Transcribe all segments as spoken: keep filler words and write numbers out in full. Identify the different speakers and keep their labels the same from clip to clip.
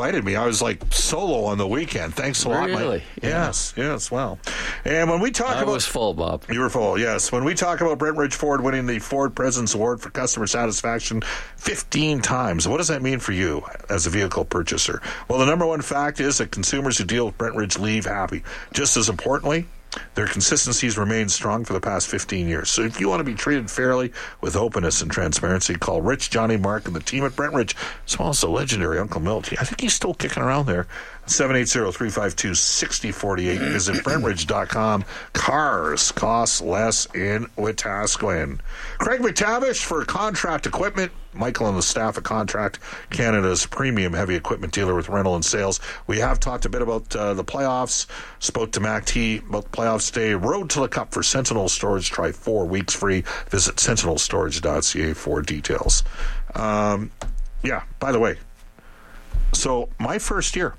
Speaker 1: invited me. I was like solo on the weekend. Thanks a lot.
Speaker 2: Really?
Speaker 1: Mike. Yes, yes, well. And when we talk
Speaker 2: I
Speaker 1: about...
Speaker 2: was full, Bob.
Speaker 1: You were full, yes. When we talk about Brent Ridge Ford winning the Ford President's Award for customer satisfaction fifteen times, what does that mean for you as a vehicle purchaser? Well, the number one fact is that consumers who deal with Brent Ridge leave happy. Just as importantly, their consistencies remain strong for the past fifteen years. So if you want to be treated fairly with openness and transparency, call Rich, Johnny, Mark, and the team at Brent Ridge, as well as the legendary Uncle Milt. I think he's still kicking around there. seven eight zero, three five two, six zero four eight. Visit brent ridge dot com. Cars cost less in Wetaskiwin. Craig McTavish for Contract Equipment. Michael and the staff at Contract, Canada's premium heavy equipment dealer with rental and sales. We have talked a bit about uh, the playoffs. Spoke to Mac T about the playoffs today. Road to the Cup for Sentinel Storage. Try four weeks free. Visit sentinel storage dot c a for details. Um, yeah, by the way, so my first year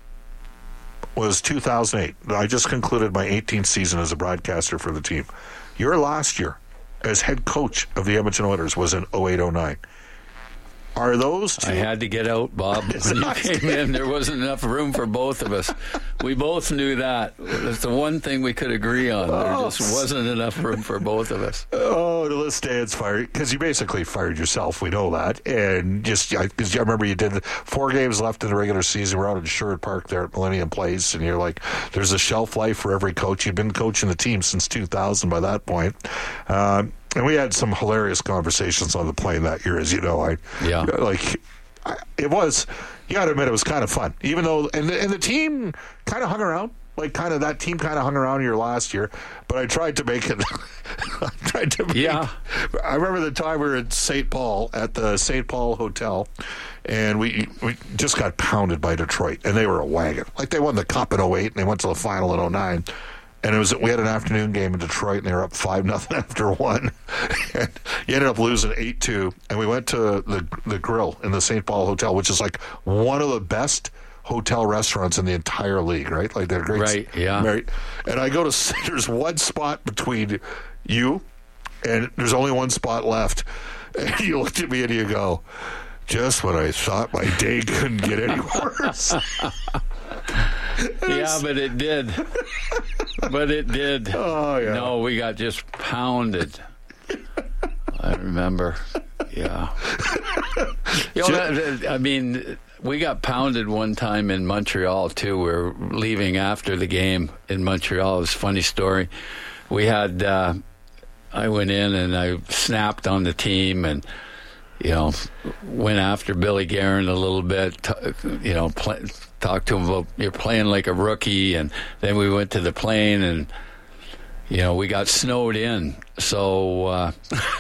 Speaker 1: was two thousand eight. I just concluded my eighteenth season as a broadcaster for the team. Your last year as head coach of the Edmonton Oilers was in oh eight oh nine. Are those two?
Speaker 2: I had to get out, Bob. When you came in, there wasn't enough room for both of us. We both knew that. That's the one thing we could agree on. There just wasn't enough room for both of us.
Speaker 1: Oh, to this day it's fired. Because you basically fired yourself. We know that. And just, because I, I remember you did four games left in the regular season. We're out at Sherwood Park there at Millennium Place. And you're like, there's a shelf life for every coach. You've been coaching the team since two thousand by that point. Um, And we had some hilarious conversations on the plane that year, as you know. I
Speaker 2: yeah,
Speaker 1: like I, it was. You got to admit, it was kind of fun. Even though, and the, and the team kind of hung around. Like kind of that team kind of hung around here last year. But I tried to make it. I tried to make.
Speaker 2: Yeah.
Speaker 1: I remember the time we were at Saint Paul at the Saint Paul Hotel, and we we just got pounded by Detroit, and they were a wagon. Like they won the Cup in oh eight, and they went to the final in oh nine. And it was we had an afternoon game in Detroit, and they were up five nothing after one. And you ended up losing eight two. And we went to the the grill in the Saint Paul Hotel, which is like one of the best hotel restaurants in the entire league, right? Like they're great.
Speaker 2: Right, yeah.
Speaker 1: Right. And I go to there's one spot between you, and there's only one spot left. And you looked at me and you go, just when I thought my day couldn't get any worse.
Speaker 2: Yeah, but it did. But it did.
Speaker 1: Oh, yeah.
Speaker 2: No, we got just pounded. I remember. Yeah. You know, I mean, we got pounded one time in Montreal, too. We were leaving after the game in Montreal. It was a funny story. We had, uh, I went in and I snapped on the team and, you know, went after Billy Guerin a little bit, you know, play, talked to him about you're playing like a rookie, and then we went to the plane, and you know we got snowed in. So uh,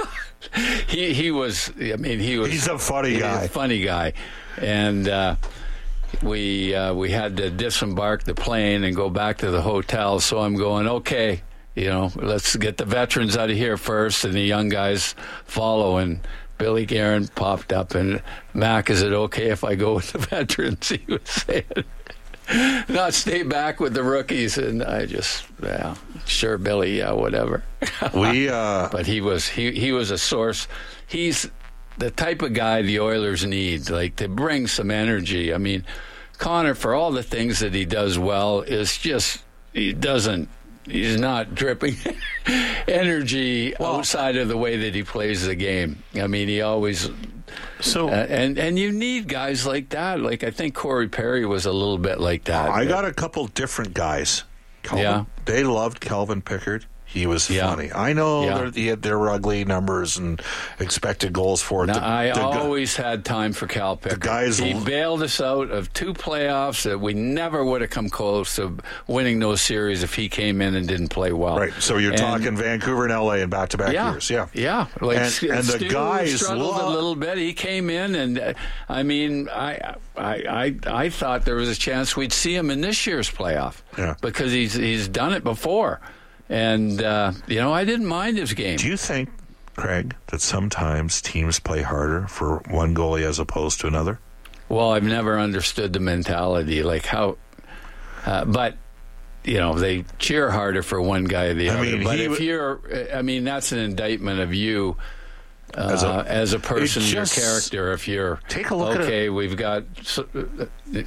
Speaker 2: he he was, I mean, he was.
Speaker 1: He's a funny
Speaker 2: he
Speaker 1: guy.
Speaker 2: Was a funny guy, and uh, we uh, we had to disembark the plane and go back to the hotel. So I'm going, okay, you know, let's get the veterans out of here first, and the young guys follow. And Billy Guerin popped up, and Mac, is it okay if I go with the veterans? He was saying, not stay back with the rookies. And I just, yeah, sure, Billy, yeah, whatever.
Speaker 1: We, uh,
Speaker 2: but he was he he was a source. He's the type of guy the Oilers need, like to bring some energy. I mean, Connor, for all the things that he does well, is just he doesn't. He's not dripping energy well, outside of the way that he plays the game. I mean, he always so uh, and and you need guys like that. Like I think Corey Perry was a little bit like that.
Speaker 1: I got a couple different guys. Calvin,
Speaker 2: yeah,
Speaker 1: they loved Calvin Pickard. He was
Speaker 2: yeah.
Speaker 1: funny. I know
Speaker 2: yeah.
Speaker 1: he had their ugly numbers and expected goals for it.
Speaker 2: Now,
Speaker 1: the,
Speaker 2: I
Speaker 1: the
Speaker 2: always gu- had time for Cal Pickard.
Speaker 1: The guys
Speaker 2: he
Speaker 1: l-
Speaker 2: bailed us out of two playoffs that we never would have come close to winning those series if he came in and didn't play well.
Speaker 1: Right. So you're
Speaker 2: and,
Speaker 1: talking Vancouver and L A in back-to-back
Speaker 2: yeah,
Speaker 1: years. Yeah.
Speaker 2: Yeah. Like
Speaker 1: and,
Speaker 2: Stu,
Speaker 1: and the
Speaker 2: Stu
Speaker 1: guys
Speaker 2: struggled
Speaker 1: lo-
Speaker 2: a little bit. He came in, and uh, I mean, I, I, I, I thought there was a chance we'd see him in this year's playoff.
Speaker 1: Yeah.
Speaker 2: Because he's he's done it before. And, uh, you know, I didn't mind his game.
Speaker 1: Do you think, Craig, that sometimes teams play harder for one goalie as opposed to another?
Speaker 2: Well, I've never understood the mentality, like how, uh, but, you know, they cheer harder for one guy or the
Speaker 1: I
Speaker 2: other.
Speaker 1: mean,
Speaker 2: but if
Speaker 1: w-
Speaker 2: you're, I mean, that's an indictment of you uh, as, a, as a person,
Speaker 1: just,
Speaker 2: your character. If you're,
Speaker 1: take a look
Speaker 2: okay,
Speaker 1: at
Speaker 2: we've got